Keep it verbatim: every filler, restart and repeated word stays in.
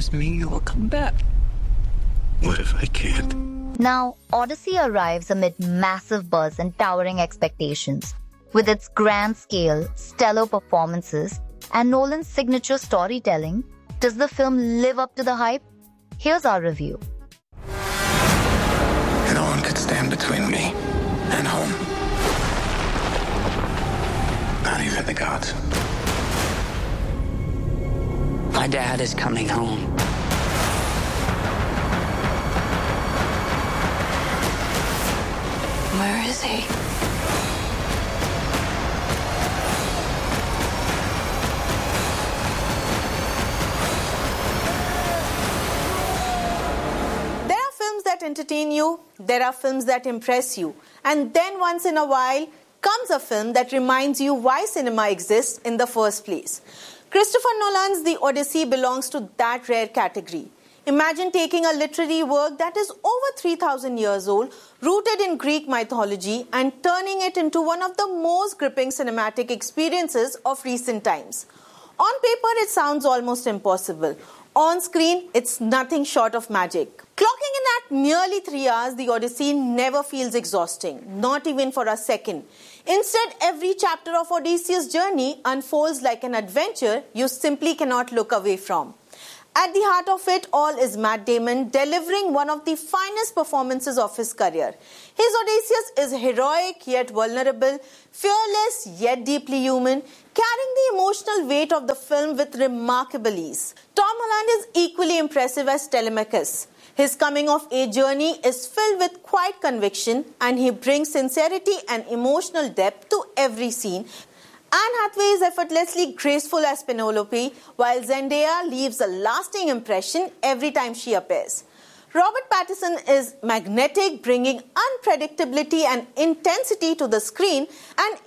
promise me you will come back. What if I can't? Now, Odyssey arrives amid massive buzz and towering expectations. With its grand scale, stellar performances, and Nolan's signature storytelling, does the film live up to the hype? Here's our review. No one could stand between me and home. Not even the gods. My dad is coming home. Where is he? There are films that entertain you, there are films that impress you, and then once in a while comes a film that reminds you why cinema exists in the first place. Christopher Nolan's The Odyssey belongs to that rare category. Imagine taking a literary work that is over three thousand years old, rooted in Greek mythology, and turning it into one of the most gripping cinematic experiences of recent times. On paper, it sounds almost impossible. On screen, it's nothing short of magic. Clocking in at nearly three hours, The Odyssey never feels exhausting, not even for a second. Instead, every chapter of Odysseus' journey unfolds like an adventure you simply cannot look away from. At the heart of it all is Matt Damon delivering one of the finest performances of his career. His Odysseus is heroic yet vulnerable, fearless yet deeply human, carrying the emotional weight of the film with remarkable ease. Tom Holland is equally impressive as Telemachus. His coming-of-age journey is filled with quiet conviction, and he brings sincerity and emotional depth to every scene. Anne Hathaway is effortlessly graceful as Penelope, while Zendaya leaves a lasting impression every time she appears. Robert Pattinson is magnetic, bringing unpredictability and intensity to the screen, and